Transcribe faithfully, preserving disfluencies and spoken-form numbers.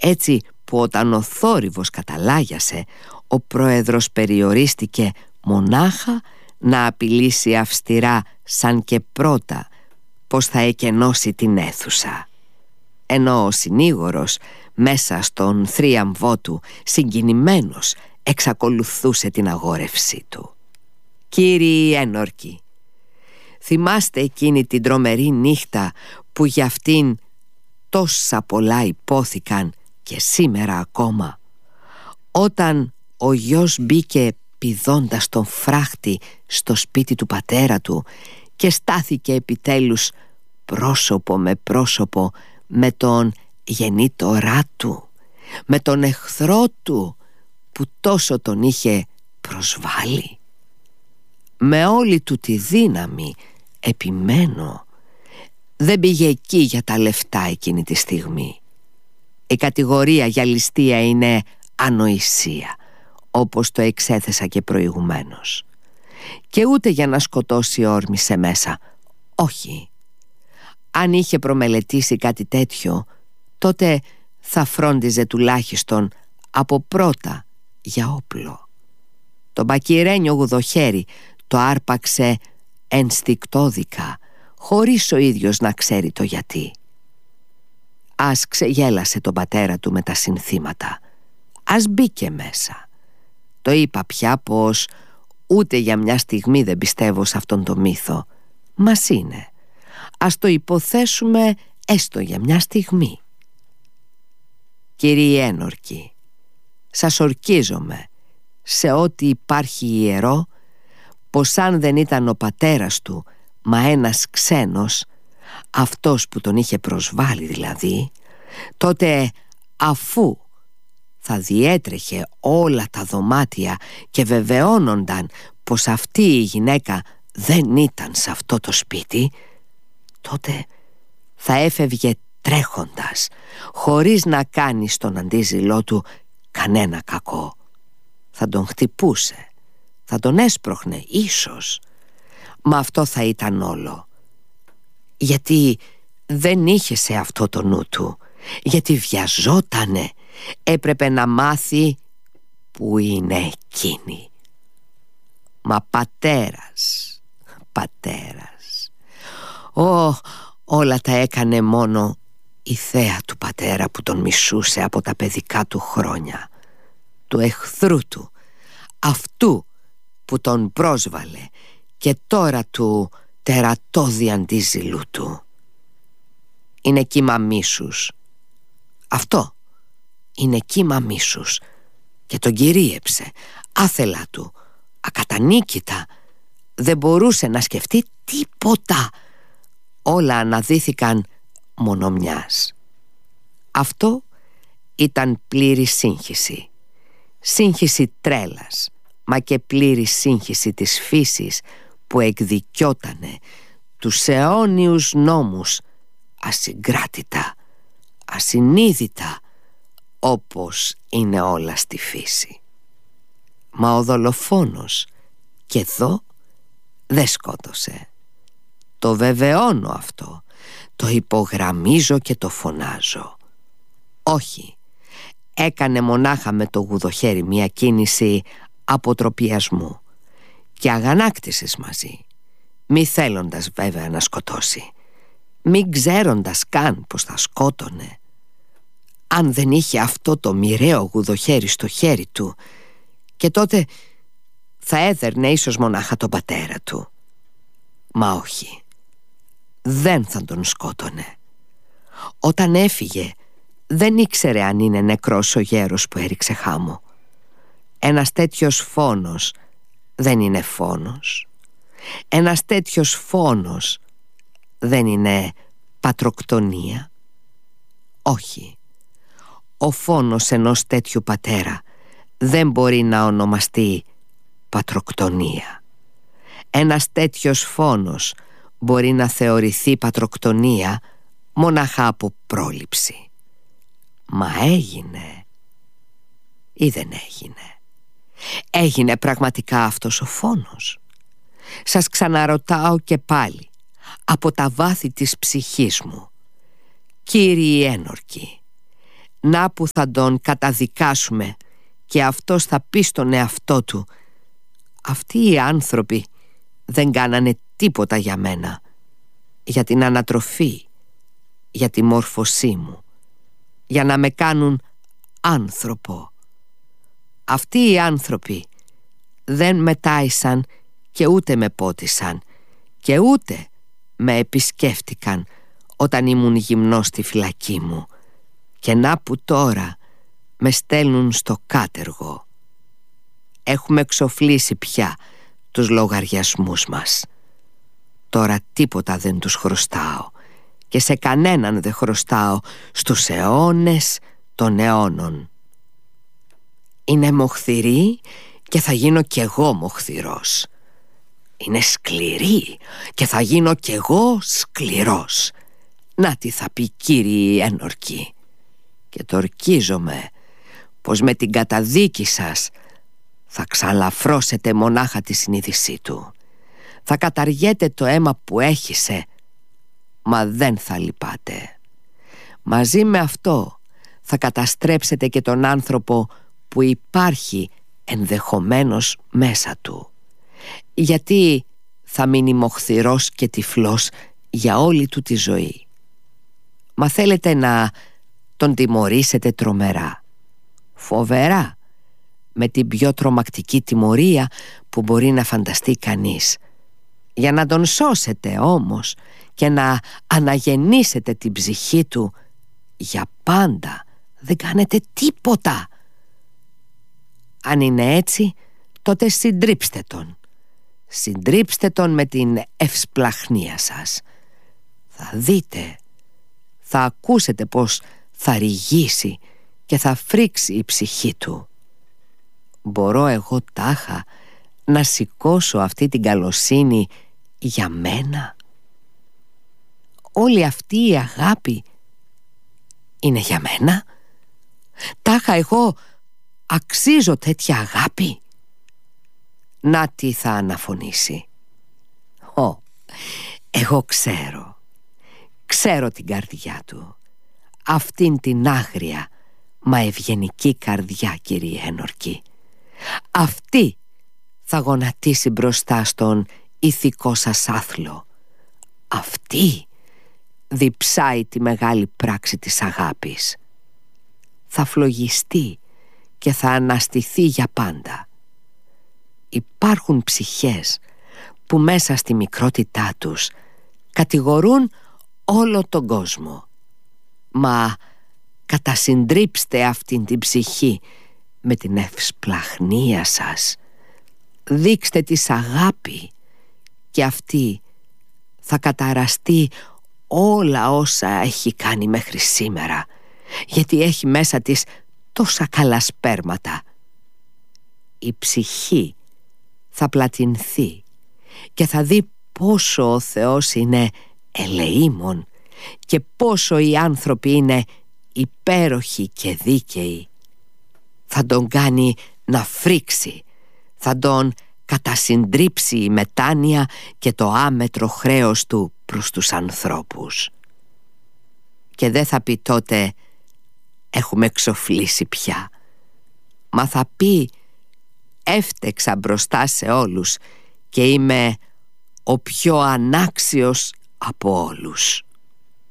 έτσι που όταν ο θόρυβος καταλάγιασε, ο πρόεδρος περιορίστηκε μονάχα να απειλήσει αυστηρά σαν και πρώτα πως θα εκενώσει την αίθουσα, ενώ ο συνήγορος μέσα στον θρίαμβό του συγκινημένος εξακολουθούσε την αγόρευσή του. «Κύριοι ένορκοι, θυμάστε εκείνη την τρομερή νύχτα που για αυτήν τόσα πολλά υπόθηκαν και σήμερα ακόμα, όταν ο γιος μπήκε πηδώντας τον φράχτη στο σπίτι του πατέρα του και στάθηκε επιτέλους πρόσωπο με πρόσωπο με τον γεννήτορά του, με τον εχθρό του που τόσο τον είχε προσβάλει? Με όλη του τη δύναμη, επιμένω, δεν πήγε εκεί για τα λεφτά εκείνη τη στιγμή. Η κατηγορία για ληστεία είναι ανοησία, όπως το εξέθεσα και προηγουμένως. Και ούτε για να σκοτώσει όρμησε μέσα. Όχι. Αν είχε προμελετήσει κάτι τέτοιο, τότε θα φρόντιζε τουλάχιστον από πρώτα για όπλο. Το μπακυρένιο γουδοχέρι το άρπαξε ενστικτόδικα, χωρίς ο ίδιος να ξέρει το γιατί. Ας ξεγέλασε τον πατέρα του με τα συνθήματα. Ας μπήκε μέσα. Το είπα πια πως ούτε για μια στιγμή δεν πιστεύω σε αυτόν τον μύθο. Μας είναι. Ας το υποθέσουμε έστω για μια στιγμή. Κύριοι ένορκοι, σας ορκίζομαι σε ό,τι υπάρχει ιερό πως αν δεν ήταν ο πατέρας του μα ένας ξένος, αυτός που τον είχε προσβάλει δηλαδή, τότε αφού θα διέτρεχε όλα τα δωμάτια και βεβαιώνονταν πως αυτή η γυναίκα δεν ήταν σε αυτό το σπίτι, τότε θα έφευγε τρέχοντας, χωρίς να κάνει στον αντίζηλό του κανένα κακό. Θα τον χτυπούσε, θα τον έσπροχνε ίσως, μα αυτό θα ήταν όλο. Γιατί δεν είχε σε αυτό το νου του, γιατί βιαζότανε, έπρεπε να μάθει που είναι εκείνη. Μα πατέρας, πατέρας, Ω, όλα τα έκανε μόνο η θέα του πατέρα που τον μισούσε από τα παιδικά του χρόνια, του εχθρού του, αυτού που τον πρόσβαλε και τώρα του τερατώδη αντίζηλου του. Είναι κύμα μίσους. Αυτό είναι κύμα μίσους και τον κυρίεψε άθελα του, ακατανίκητα. Δεν μπορούσε να σκεφτεί τίποτα. Όλα αναδύθηκαν μόνο μιας. Αυτό ήταν πλήρη σύγχυση. Σύγχυση τρέλας, μα και πλήρη σύγχυση της φύσης που εκδικιότανε τους αιώνιους νόμους ασυγκράτητα, ασυνείδητα, όπως είναι όλα στη φύση. Μα ο δολοφόνος και εδώ δεν σκότωσε. Το βεβαιώνω αυτό, το υπογραμμίζω και το φωνάζω. Όχι, έκανε μονάχα με το γουδοχέρι μια κίνηση αποτροπιασμού και αγανάκτησης μαζί, μη θέλοντας βέβαια να σκοτώσει, μη ξέροντας καν πως θα σκότωνε. Αν δεν είχε αυτό το μοιραίο γουδοχέρι στο χέρι του, και τότε θα έδερνε ίσως μονάχα τον πατέρα του. Μα όχι, δεν θα τον σκότωνε. Όταν έφυγε δεν ήξερε αν είναι νεκρός ο γέρος που έριξε χάμω. Ένας τέτοιος φόνος δεν είναι φόνος. Ένας τέτοιος φόνος δεν είναι πατροκτονία. Όχι, ο φόνος ενός τέτοιου πατέρα δεν μπορεί να ονομαστεί πατροκτονία. Ένας τέτοιος φόνος μπορεί να θεωρηθεί πατροκτονία μοναχά από πρόληψη. Μα έγινε ή δεν έγινε? Έγινε πραγματικά αυτός ο φόνος? Σας ξαναρωτάω και πάλι από τα βάθη της ψυχής μου, κύριοι ένορκοι, Να που θα τον καταδικάσουμε και αυτός θα πει στον εαυτό του: αυτοί οι άνθρωποι δεν κάνανε τίποτα για μένα, για την ανατροφή, για τη μόρφωσή μου, για να με κάνουν άνθρωπο. Αυτοί οι άνθρωποι δεν με τάισαν και ούτε με πότισαν και ούτε με επισκέφτηκαν όταν ήμουν γυμνός στη φυλακή μου, και να που τώρα με στέλνουν στο κάτεργο. Έχουμε εξοφλήσει πια τους λογαριασμούς μας. Τώρα τίποτα δεν τους χρωστάω και σε κανέναν δεν χρωστάω στους αιώνες των αιώνων. Είναι μοχθηρή και θα γίνω κι εγώ μοχθηρός. Είναι σκληρή και θα γίνω κι εγώ σκληρός. Να τι θα πει, κύριοι ένορκοι. Και το ορκίζομαι πως με την καταδίκη σας θα ξαλαφρώσετε μονάχα τη συνείδησή του. Θα καταργέτε το αίμα που έχισε, μα δεν θα λυπάτε. Μαζί με αυτό θα καταστρέψετε και τον άνθρωπο που υπάρχει ενδεχομένως μέσα του, γιατί θα μείνει μοχθηρός και τυφλός για όλη του τη ζωή. Μα θέλετε να τον τιμωρήσετε τρομερά, φοβερά, με την πιο τρομακτική τιμωρία που μπορεί να φανταστεί κανείς. Για να τον σώσετε όμως και να αναγεννήσετε την ψυχή του για πάντα, δεν κάνετε τίποτα. Αν είναι έτσι, τότε συντρίψτε τον. Συντρίψτε τον με την ευσπλαχνία σας. Θα δείτε, θα ακούσετε πως θα ρηγήσει και θα φρίξει η ψυχή του. Μπορώ εγώ τάχα να σηκώσω αυτή την καλοσύνη για μένα? Όλη αυτή η αγάπη είναι για μένα? Τάχα εγώ αξίζω τέτοια αγάπη? Να τι θα αναφωνήσει. Ω, εγώ ξέρω, ξέρω την καρδιά του, αυτήν την άγρια μα ευγενική καρδιά, κύριε ένορκοι. Αυτή θα γονατίσει μπροστά στον ηθικό σας άθλο. Αυτή διψάει τη μεγάλη πράξη της αγάπης. Θα φλογιστεί και θα αναστηθεί για πάντα. Υπάρχουν ψυχές που μέσα στη μικρότητά τους κατηγορούν όλο τον κόσμο. Μα κατασυντρίψτε αυτήν την ψυχή με την ευσπλαχνία σας. Δείξτε της αγάπη και αυτή θα καταραστεί όλα όσα έχει κάνει μέχρι σήμερα, γιατί έχει μέσα της τόσα καλά σπέρματα. Η ψυχή θα πλατινθεί και θα δει πόσο ο Θεός είναι ελεήμων και πόσο οι άνθρωποι είναι υπέροχοι και δίκαιοι. Θα τον κάνει να φρίξει, θα τον κατασυντρίψει η μετάνοια και το άμετρο χρέος του προς τους ανθρώπους. Και δεν θα πει τότε έχουμε εξοφλήσει πια, μα θα πει έφτεξα μπροστά σε όλους και είμαι ο πιο ανάξιος από όλους.